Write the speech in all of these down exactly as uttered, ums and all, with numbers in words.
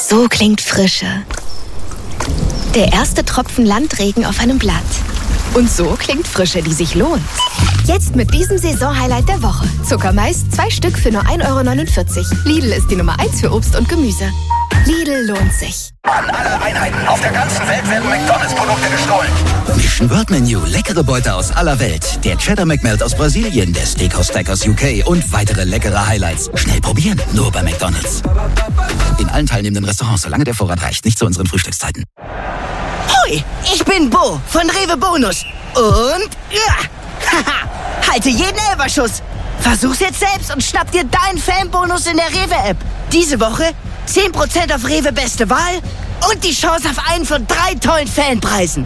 So klingt Frische. Der erste Tropfen Landregen auf einem Blatt. Und so klingt Frische, die sich lohnt. Jetzt mit diesem Saisonhighlight der Woche. Zuckermais, zwei Stück für nur ein Euro neunundvierzig. Lidl ist die Nummer eins für Obst und Gemüse. Lidl lohnt sich. An alle Einheiten auf der ganzen Welt werden McDonalds-Produkte gestohlen. Mission World Menu, leckere Beute aus aller Welt. Der Cheddar McMelt aus Brasilien, der Steakhouse Stack aus U K und weitere leckere Highlights. Schnell probieren, nur bei McDonalds. In allen teilnehmenden Restaurants, solange der Vorrat reicht, nicht zu unseren Frühstückszeiten. Hoi, ich bin Bo von Rewe Bonus. Und ja, haha, halte jeden Elberschuss. Versuch's jetzt selbst und schnapp dir deinen Fanbonus in der Rewe-App. Diese Woche zehn Prozent auf Rewe Beste Wahl und die Chance auf einen von drei tollen Fanpreisen.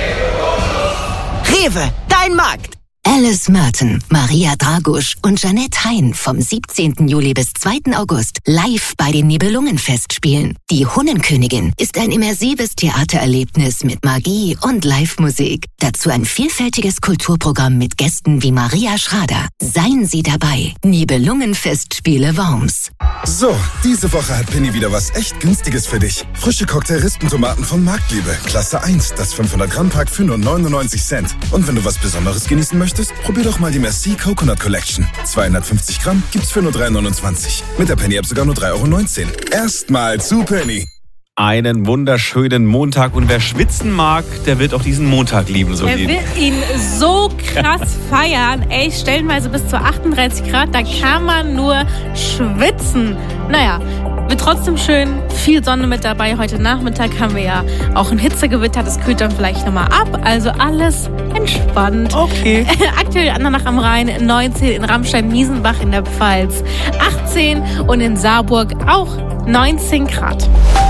Rewe, dein Markt. Alice Merton, Maria Dragusch und Jeanette Hein vom siebzehnten Juli bis zweiten August live bei den Nibelungenfestspielen. Die Hunnenkönigin ist ein immersives Theatererlebnis mit Magie und Live-Musik. Dazu ein vielfältiges Kulturprogramm mit Gästen wie Maria Schrader. Seien Sie dabei. Nibelungenfestspiele Worms. So, diese Woche hat Penny wieder was echt Günstiges für dich. Frische Cocktail-Rispentomaten von Marktliebe. Klasse eins, das fünfhundert Gramm Pack für nur neunundneunzig Cent. Und wenn du was Besonderes genießen möchtest, probier doch mal die Merci Coconut Collection. zweihundertfünfzig Gramm gibt's für nur drei neunundzwanzig. Mit der Penny-App sogar nur drei Euro neunzehn. Erstmal zu Penny. Einen wunderschönen Montag. Und wer schwitzen mag, der wird auch diesen Montag lieben. So er gehen. wird ihn so krass feiern. Ey, stellenweise bis zu achtunddreißig Grad, da kann man nur schwitzen. Naja, wird trotzdem schön. Viel Sonne mit dabei. Heute Nachmittag haben wir ja auch ein Hitzegewitter. Das kühlt dann vielleicht nochmal ab. Also alles entspannt. Okay. Aktuell Andernach am Rhein neunzehn, in Ramstein-Miesenbach in der Pfalz achtzehn und in Saarburg auch neunzehn Grad.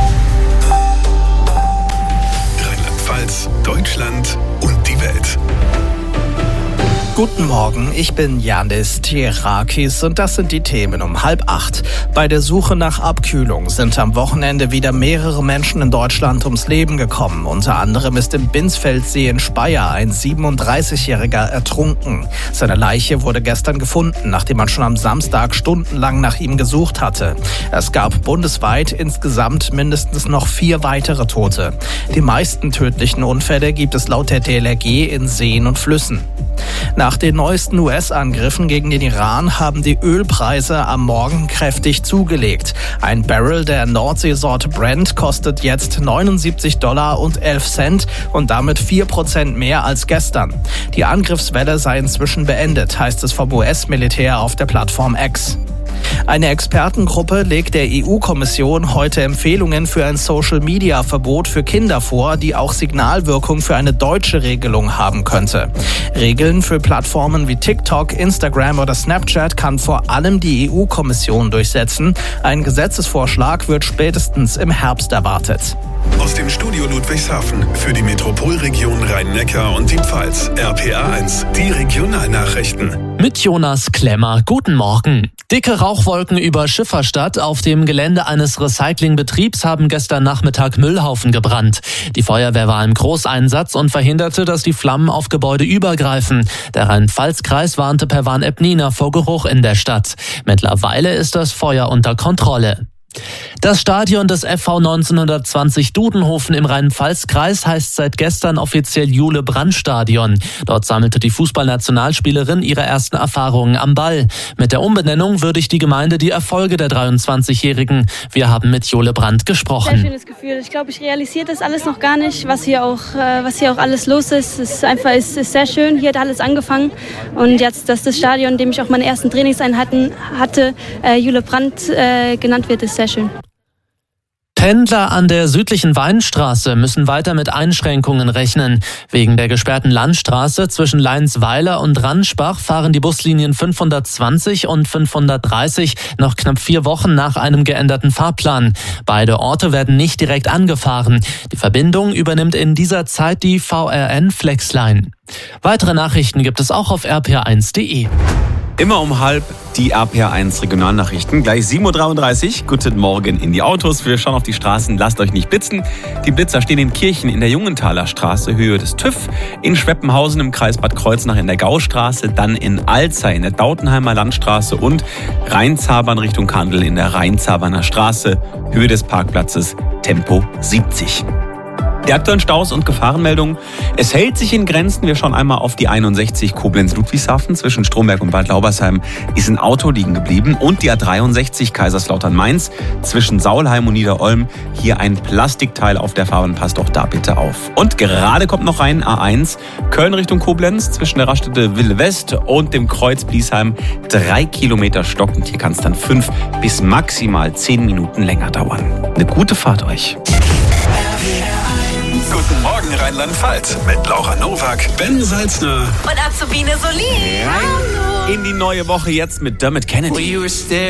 Rheinland-Pfalz, Deutschland und die Welt. Guten Morgen, ich bin Yannis Tierakis und das sind die Themen um halb acht. Bei der Suche nach Abkühlung sind am Wochenende wieder mehrere Menschen in Deutschland ums Leben gekommen. Unter anderem ist im Binsfeldsee in Speyer ein siebenunddreißigjähriger ertrunken. Seine Leiche wurde gestern gefunden, nachdem man schon am Samstag stundenlang nach ihm gesucht hatte. Es gab bundesweit insgesamt mindestens noch vier weitere Tote. Die meisten tödlichen Unfälle gibt es laut der D L R G in Seen und Flüssen. Nach den neuesten U S-Angriffen gegen den Iran haben die Ölpreise am Morgen kräftig zugelegt. Ein Barrel der Nordseesorte Brent kostet jetzt neunundsiebzig Dollar und elf Cent und damit vier Prozent mehr als gestern. Die Angriffswelle sei inzwischen beendet, heißt es vom U S-Militär auf der Plattform X. Eine Expertengruppe legt der E U-Kommission heute Empfehlungen für ein Social-Media-Verbot für Kinder vor, die auch Signalwirkung für eine deutsche Regelung haben könnte. Regeln für Plattformen wie TikTok, Instagram oder Snapchat kann vor allem die E U-Kommission durchsetzen. Ein Gesetzesvorschlag wird spätestens im Herbst erwartet. Aus dem Studio Ludwigshafen für die Metropolregion Rhein-Neckar und die Pfalz. R P A eins, die Regionalnachrichten. Mit Jonas Klemmer. Guten Morgen. Dicke Rauchwolken über Schifferstadt. Auf dem Gelände eines Recyclingbetriebs haben gestern Nachmittag Müllhaufen gebrannt. Die Feuerwehr war im Großeinsatz und verhinderte, dass die Flammen auf Gebäude übergreifen. Der Rhein-Pfalz-Kreis warnte per Warn-App Nina vor Geruch in der Stadt. Mittlerweile ist das Feuer unter Kontrolle. Das Stadion des F V neunzehnhundertzwanzig Dudenhofen im Rhein-Pfalz-Kreis heißt seit gestern offiziell Jule-Brandt-Stadion. Dort sammelte die Fußballnationalspielerin ihre ersten Erfahrungen am Ball. Mit der Umbenennung würdigt die Gemeinde die Erfolge der dreiundzwanzigjährigen. Wir haben mit Jule Brandt gesprochen. Sehr schönes Gefühl. Ich glaube, ich realisiere das alles noch gar nicht, was hier auch, was hier auch alles los ist. Es ist einfach, es ist sehr schön. Hier hat alles angefangen. Und jetzt, dass das Stadion, in dem ich auch meine ersten Trainingseinheiten hatte, äh, Jule Brandt äh, genannt wird, ist sehr schön. Pendler an der südlichen Weinstraße müssen weiter mit Einschränkungen rechnen. Wegen der gesperrten Landstraße zwischen Leinsweiler und Ranschbach fahren die Buslinien fünfhundertzwanzig und fünfhundertdreißig noch knapp vier Wochen nach einem geänderten Fahrplan. Beide Orte werden nicht direkt angefahren. Die Verbindung übernimmt in dieser Zeit die V R N Flexline. Weitere Nachrichten gibt es auch auf r p r eins punkt d e. Immer um halb die R P R eins Regionalnachrichten. Gleich sieben Uhr dreiunddreißig. Guten Morgen in die Autos. Wir schauen auf die Straßen. Lasst euch nicht blitzen. Die Blitzer stehen in Kirchen in der Jungenthaler Straße, Höhe des TÜV. In Schweppenhausen im Kreis Bad Kreuznach in der Gaustraße. Dann in Alzey in der Dautenheimer Landstraße. Und Rheinzabern Richtung Kandel in der Rheinzaberner Straße. Höhe des Parkplatzes Tempo siebzig. Die aktuellen Staus und Gefahrenmeldungen. Es hält sich in Grenzen. Wir schauen einmal auf die einundsechzig Koblenz-Ludwigshafen. Zwischen Stromberg und Bad Laubersheim ist ein Auto liegen geblieben. Und die A dreiundsechzig Kaiserslautern-Mainz zwischen Saulheim und Niederolm. Hier ein Plastikteil auf der Fahrbahn. Passt auch da bitte auf. Und gerade kommt noch rein A eins Köln Richtung Koblenz zwischen der Raststätte Wille West und dem Kreuz Bliesheim. Drei Kilometer stockend. Hier kann es dann fünf bis maximal zehn Minuten länger dauern. Eine gute Fahrt euch. Guten Morgen Rheinland-Pfalz mit Laura Nowak, Ben Salzner und Azubine Solin. In die neue Woche jetzt mit Dermot Kennedy.